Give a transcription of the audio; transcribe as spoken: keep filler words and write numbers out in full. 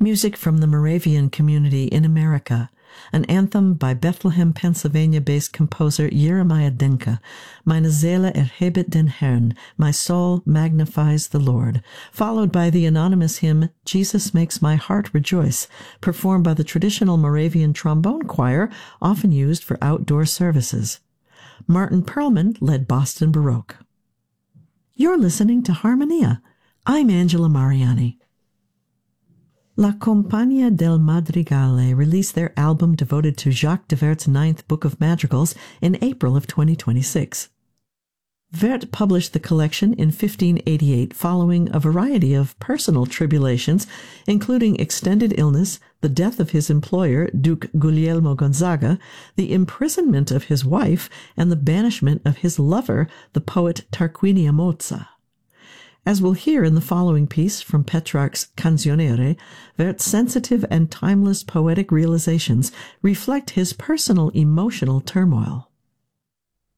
Music from the Moravian Community in America, an anthem by Bethlehem, Pennsylvania-based composer Jeremiah Denke, Meine Seele erhebet den Herrn, My Soul Magnifies the Lord, followed by the anonymous hymn Jesus Makes My Heart Rejoice, performed by the traditional Moravian trombone choir, often used for outdoor services. Martin Perlman led Boston Baroque. You're listening to Harmonia. I'm Angela Mariani. La Compagnia del Madrigale released their album devoted to Jacques de Werth's Ninth Book of Madrigals in April of twenty twenty-six. Werth published the collection in fifteen eighty-eight following a variety of personal tribulations, including extended illness, the death of his employer, Duke Guglielmo Gonzaga, the imprisonment of his wife, and the banishment of his lover, the poet Tarquinia Mozza. As we'll hear in the following piece from Petrarch's Canzoniere, Werth's sensitive and timeless poetic realizations reflect his personal emotional turmoil.